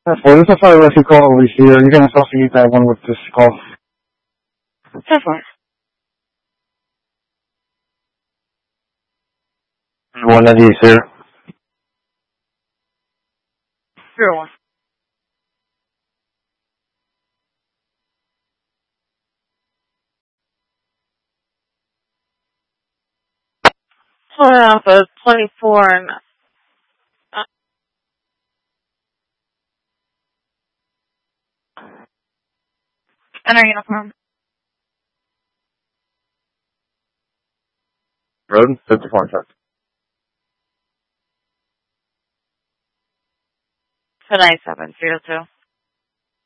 Well, this is probably what you call over here. You can associate that one with this call. That's fine. One of these here. 01. Pulling off a 24 and enter uniform. Road, 54 truck. 9702.